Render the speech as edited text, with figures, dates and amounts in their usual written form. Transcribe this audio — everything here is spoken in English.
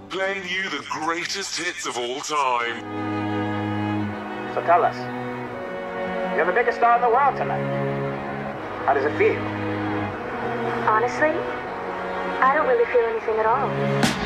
playing you the greatest hits of all time. So tell us, you're the biggest star in the world tonight. How does it feel? Honestly, I don't really feel anything at all.